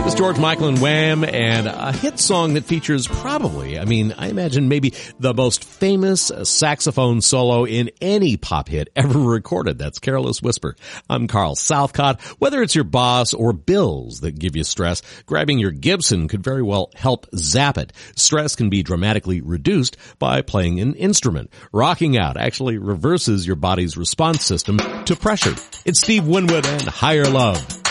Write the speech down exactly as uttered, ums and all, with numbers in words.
It's George Michael and Wham, and a hit song that features probably, I mean, I imagine maybe the most famous saxophone solo in any pop hit ever recorded. That's Careless Whisper. I'm Carl Southcott. Whether it's your boss or bills that give you stress, grabbing your Gibson could very well help zap it. Stress can be dramatically reduced by playing an instrument. Rocking out actually reverses your body's response system to pressure. It's Steve Winwood and Higher Love.